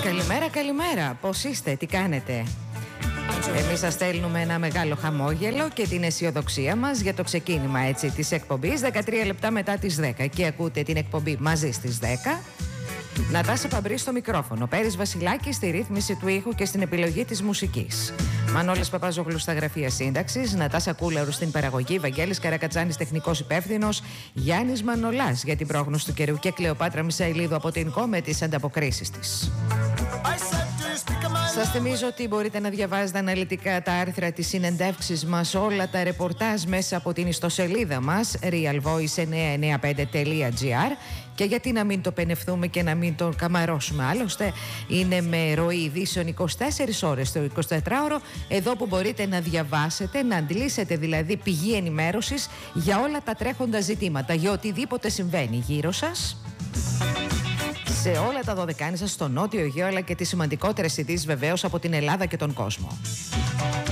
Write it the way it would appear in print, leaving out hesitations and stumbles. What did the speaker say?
Καλημέρα, καλημέρα. Πώς είστε, τι κάνετε? Εμείς σας στέλνουμε ένα μεγάλο χαμόγελο και την αισιοδοξία μας για το ξεκίνημα της εκπομπής 13 λεπτά μετά τις 10. Και ακούτε την εκπομπή μαζί στις 10. Νατάσα Παμπρή στο μικρόφωνο, Πέρης Βασιλάκης στη ρύθμιση του ήχου και στην επιλογή της μουσικής. Μανώλης Παπαζόγλου στα γραφεία σύνταξης, Νατάσα Κούλαρου στην παραγωγή, Βαγγέλης Καρακατσάνης τεχνικός υπεύθυνος, Γιάννης Μανολάς για την πρόγνωση του καιρού και Κλεοπάτρα Μισαηλίδου από την ΚΟ με τις ανταποκρίσεις της. Σας θυμίζω ότι μπορείτε να διαβάζετε αναλυτικά τα άρθρα της συνεντεύξης μας, όλα τα ρεπορτάζ μέσα από την ιστοσελίδα μας realvoice995.gr. Και γιατί να μην το πενευθούμε και να μην το καμαρώσουμε, άλλωστε είναι με ροή ειδήσεων 24 ώρες το 24ωρο, εδώ που μπορείτε να διαβάσετε, να αντλήσετε δηλαδή πηγή ενημέρωσης για όλα τα τρέχοντα ζητήματα, για οτιδήποτε συμβαίνει γύρω σας, σε όλα τα δωδεκάνησα, στο Νότιο Αιγαίο, αλλά και τις σημαντικότερες ειδήσεις βεβαίως από την Ελλάδα και τον κόσμο.